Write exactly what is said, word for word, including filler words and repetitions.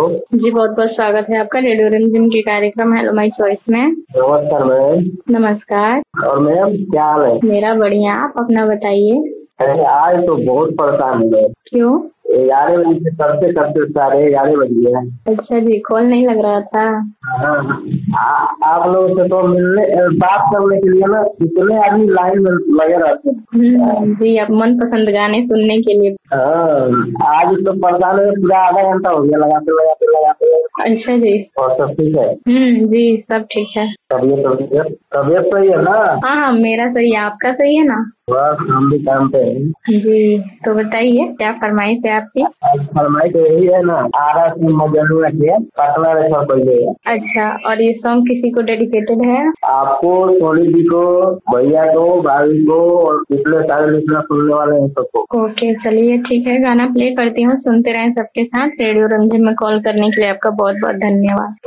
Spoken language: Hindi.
जी बहुत बहुत स्वागत है आपका रेडियो रिमझिम के कार्यक्रम हेलो माय चॉइस में। नमस्कार मैम। नमस्कार। और मैम क्या हाल है? मेरा बढ़िया, आप अपना बताइए। अरे आज तो बहुत परेशान हो गए। क्यों? ग्यारह बजे से करते करते साढ़े ग्यारह बज गए हैं। अच्छा जी, कॉल नहीं लग रहा था। हाँ, आ- आप लोगों से तो मिलने बात करने के लिए ना इतने आदमी लाइन में लगे रहते हैं। हम्म, जी आप मन पसंद गाने सुनने के लिए। हाँ, आज तो परेशान है, पूरा आधा घंटा हो गया लगाते लगाते लगाते। अच्छा जी। और सब ठीक है? हम्म, जी सब ठीक है। तबियत तबियत तबियत सही है ना? हाँ हाँ, मेरा सही है, आपका सही है ना? बस हम भी काम पे हैं। जी तो बताइए क्या फरमाइश है आपकी? आज फरमाइश तो यही है ना, आरा से मजनू रखिए पटना रेखा पहले। अच्छा, और ये सॉन्ग किसी को डेडिकेटेड है? आपको, सोनी जी को, भैया को, भाभी को और पिछले सारे लिखना सुनने वाले हैं सबको। ओके चलिए ठीक है, गाना प्ले करती हूँ, सुनते रहें सबके साथ। रेडियो रिमझिम में कॉल करने के लिए आपका बहुत बहुत धन्यवाद।